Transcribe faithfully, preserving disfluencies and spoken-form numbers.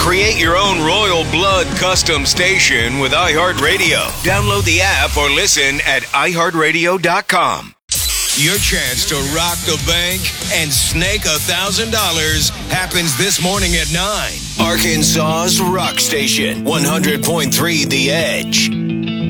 Create your own Royal Blood custom station with iHeartRadio. Download the app or listen at i heart radio dot com. Your chance to rock the bank and snake a thousand dollars happens this morning at nine. Arkansas's Rock Station, one hundred point three The Edge.